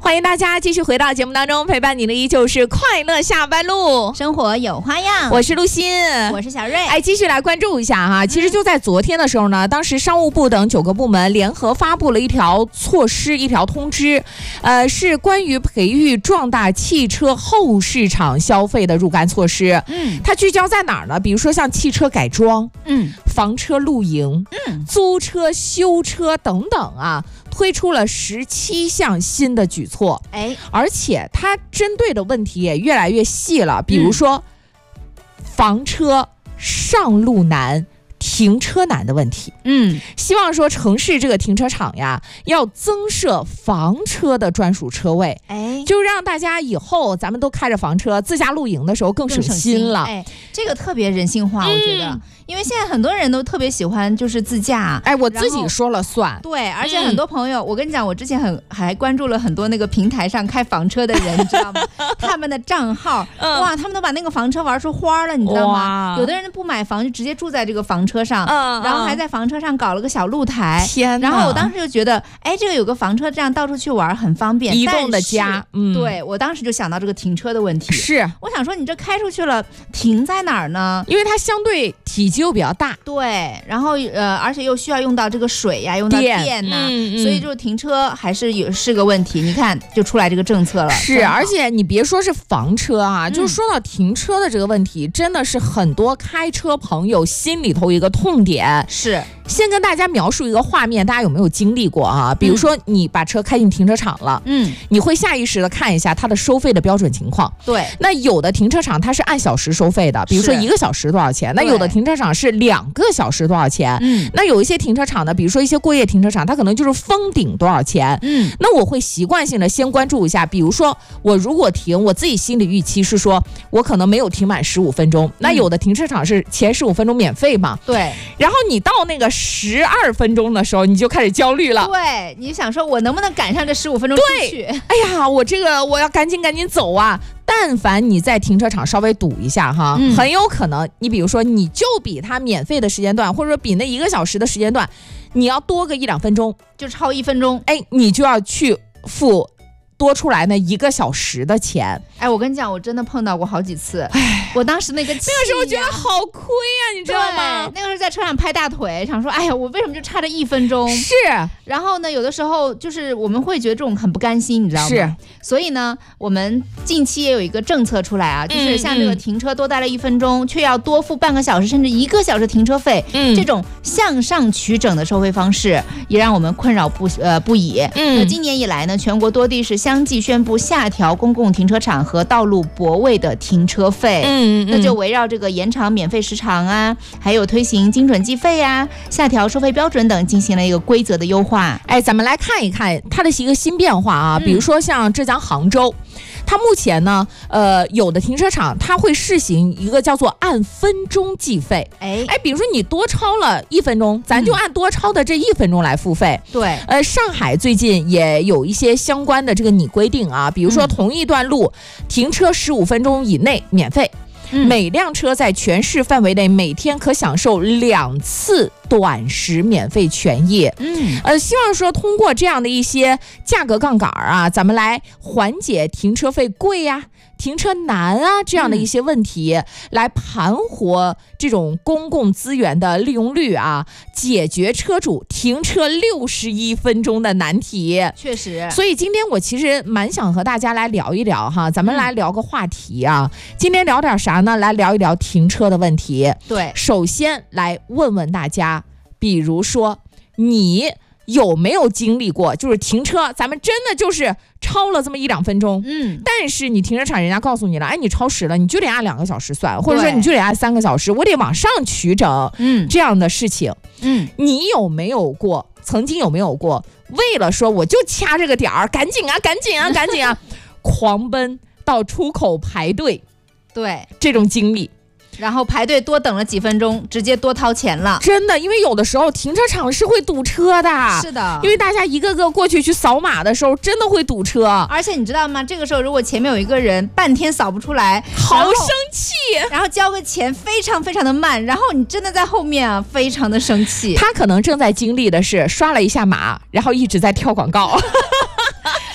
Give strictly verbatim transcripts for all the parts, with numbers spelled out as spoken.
欢迎大家继续回到节目当中，陪伴你的依旧是快乐下班路， 生活有花样。 我是陆欣， 我是小瑞。 哎，继续来关注一下哈。其实就在昨天的时候呢，当时商务部等九个部门联合发布了一条措施，一条通知，呃，是关于培育壮大汽车后市场消费的若干措施。嗯，它聚焦在哪儿呢？比如说像汽车改装，嗯，房车露营，嗯，租车、修车等等啊。推出了十七项新的举措，哎，而且它针对的问题也越来越细了，比如说、嗯、房车上路难、停车难的问题。嗯，希望说城市这个停车场呀，要增设房车的专属车位，哎，就让大家以后咱们都开着房车自驾露营的时候更省心了。 哎，这个特别人性化，我觉得。嗯，因为现在很多人都特别喜欢就是自驾， 哎，我自己说了算。 对，而且很多朋友、嗯、我跟你讲，我之前很还关注了很多那个平台上开房车的人，你知道吗？他们的账号、嗯、哇，他们都把那个房车玩出花了，你知道吗？有的人不买房就直接住在这个房车上、嗯、然后还在房车上搞了个小露台。 天哪！ 然后我当时就觉得，哎，这个有个房车这样到处去玩很方便， 移动的家。 嗯，对，我当时就想到这个停车的问题。 是， 我想说你这开出去了停在哪儿呢？ 因为它相对体积又比较大。 对，然后呃，而且又需要用到这个水呀，用到电呐、嗯嗯，所以就是停车还是有是个问题。你看，就出来这个政策了。 是，而且你别说是房车啊，嗯、就说到停车的这个问题，真的是很多开车朋友心里头一个痛点。 是， 先跟大家描述一个画面，大家有没有经历过啊？比如说你把车开进停车场了，嗯，你会下意识的看一下它的收费的标准情况。 对， 那有的停车场它是按小时收费的，比如说一个小时多少钱？那有的停车场是两个小时多少钱？嗯，那有一些停车场呢，比如说一些过夜停车场，它可能就是封顶多少钱？嗯，那我会习惯性的先关注一下，比如说我如果停，我自己心理预期是说我可能没有停满十五分钟，那有的停车场是前十五分钟免费嘛？ 对， 然后你到那个十二分钟的时候，你就开始焦虑了。 对，你想说我能不能赶上这十五分钟出去？ 哎呀，我这个我要赶紧赶紧走啊！但凡你在停车场稍微堵一下哈、嗯，很有可能你比如说你就比他免费的时间段，或者说比那一个小时的时间段，你要多个一两分钟， 就超一分钟， 哎，你就要去付多出来那一个小时的钱。 哎，我跟你讲，我真的碰到过好几次。哎，我当时那个气、啊、 那个时候觉得好亏啊，你知道吗？ 那个时候在车上拍大腿，想说，哎呀，我为什么就差这一分钟？ 是。 然后呢，有的时候就是我们会觉得这种很不甘心，你知道吗？ 是。 所以呢，我们近期也有一个政策出来啊，就是像这个停车多待了一分钟，嗯、却要多付半个小时甚至一个小时停车费，嗯，这种向上取整的收费方式，也让我们困扰不呃不已。嗯。那今年以来呢，全国多地是相继宣布下调公共停车场和道路泊位的停车费。嗯，嗯那就围绕这个延长免费时长啊，还有推行精准计费啊，下调收费标准等，进行了一个规则的优化。 哎，咱们来看一看它的一个新变化啊，比如说像浙江杭州。它目前呢，呃，有的停车场它会试行一个叫做按分钟计费。哎哎，比如说你多超了一分钟，咱就按多超的这一分钟来付费。 对， 呃，上海最近也有一些相关的这个拟规定啊，比如说同一段路、嗯、停车十五分钟以内免费。嗯、每辆车在全市范围内每天可享受两次短时免费权益。嗯，呃，希望说通过这样的一些价格杠杆啊，咱们来缓解停车费贵呀、啊、停车难啊这样的一些问题，嗯、来盘活这种公共资源的利用率啊，解决车主停车六十一分钟的难题。 确实， 所以今天我其实蛮想和大家来聊一聊哈，咱们来聊个话题啊。嗯、今天聊点啥呢？来聊一聊停车的问题。 对， 首先来问问大家，比如说你有没有经历过，就是停车，咱们真的就是超了这么一两分钟，嗯，但是你停车场人家告诉你了，哎，你超时了，你就得按两个小时算，或者说你就得按三个小时，我得往上取整，嗯，这样的事情，嗯，你有没有过？曾经有没有过？为了说我就掐这个点儿，赶紧啊，赶紧啊，赶紧啊，狂奔到出口排队？ 对， 这种经历， 然后排队多等了几分钟，直接多掏钱了。 真的，因为有的时候停车场是会堵车的。 是的， 因为大家一个个过去去扫码的时候，真的会堵车。 而且你知道吗？这个时候如果前面有一个人半天扫不出来， 好生气， 然后交个钱非常非常的慢，然后你真的在后面啊，非常的生气。 他可能正在经历的是刷了一下码，然后一直在跳广告。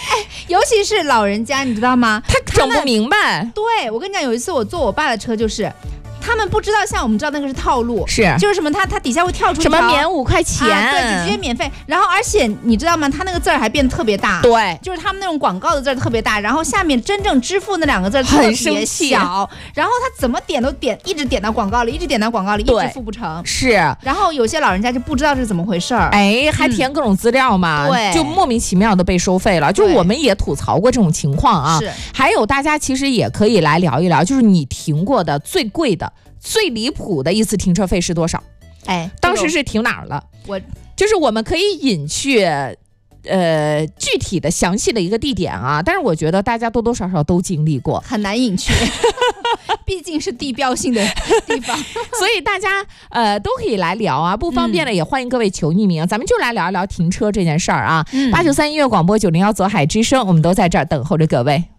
尤其是老人家，你知道吗？ 他整不明白。 对，我跟你讲，有一次我坐我爸的车，就是他们不知道，像我们知道那个是套路， 是就是什么，他他底下会跳出什么免五块钱， 啊、对，直接免费。然后而且你知道吗？他那个字儿还变得特别大， 对， 就是他们那种广告的字儿特别大，然后下面真正支付那两个字特别小，然后他怎么点都点，一直点到广告里，一直点到广告里，一直付不成。 是， 然后有些老人家就不知道这是怎么回事儿， 哎，还填各种资料嘛， 嗯、对， 就莫名其妙的被收费了。就我们也吐槽过这种情况啊。 是， 还有大家其实也可以来聊一聊，就是你停过的最贵的、最离谱的一次停车费是多少？ 哎， 当时是停哪儿了？ 我就是我们可以隐去。呃，具体的详细的一个地点啊，但是我觉得大家多多少少都经历过， 很难隐去，毕竟是地标性的地方， 所以大家呃都可以来聊啊，不方便的也欢迎各位求匿名，嗯、咱们就来聊一聊停车这件事儿啊。八九三音乐广播九零幺泽海之声，我们都在这儿等候着各位。